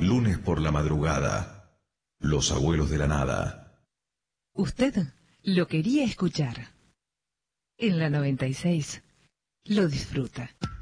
Lunes por la madrugada. Los abuelos de la nada. Usted lo quería escuchar. En la 96 lo disfruta.